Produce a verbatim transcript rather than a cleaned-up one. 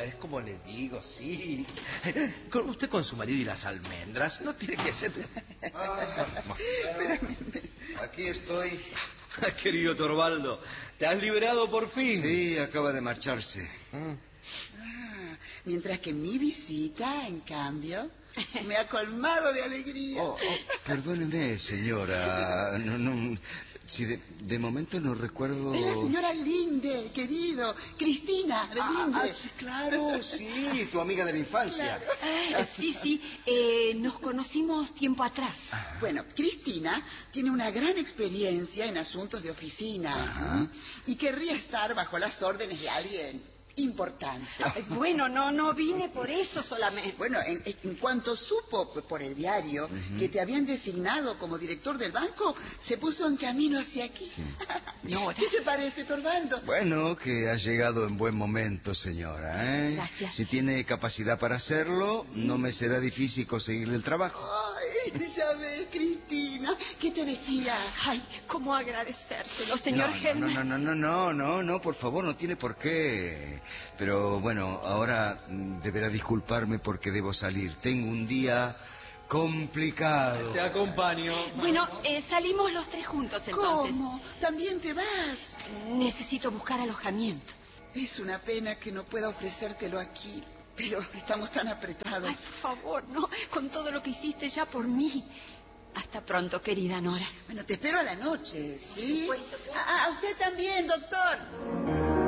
es como le digo, sí. Con usted con su marido y las almendras, no tiene que ser... Ah, aquí estoy. Querido Torvaldo, ¿te has liberado por fin? Sí, acaba de marcharse. Ah, mientras que mi visita, en cambio, me ha colmado de alegría. Oh, oh, perdóneme, señora. No, no, si de, de momento no recuerdo... Es la señora Linde, querido. Cristina, de Linde. Ah, ah, sí, claro, sí, tu amiga de la infancia. Claro. Sí, sí, eh, nos conocimos tiempo atrás. Bueno, Cristina tiene una gran experiencia en asuntos de oficina. Ajá. Y querría estar bajo las órdenes de alguien importante. Ay, bueno, no, no vine por eso solamente. Bueno, en, en cuanto supo por el diario uh-huh. que te habían designado como director del banco, se puso en camino hacia aquí. Sí. No, ¿qué te parece, Torvaldo? Bueno, que has llegado en buen momento, señora, ¿eh? Gracias. Si tiene capacidad para hacerlo, no me será difícil conseguirle el trabajo. Ay, ya ves, Cristina, ¿qué te decía? Ay, cómo agradecérselo, señor no, Germán. No, no, no, no, no, no, por favor, no tiene por qué. Pero bueno, ahora deberá disculparme porque debo salir. Tengo un día complicado. Te acompaño. Bueno, eh, salimos los tres juntos entonces. ¿Cómo? ¿También te vas? Necesito buscar alojamiento. Es una pena que no pueda ofrecértelo aquí, pero estamos tan apretados. Ay, por favor, no, con todo lo que hiciste ya por mí. Hasta pronto, querida Nora. Bueno, te espero a la noche, ¿sí? Por supuesto. A, a usted también, doctor.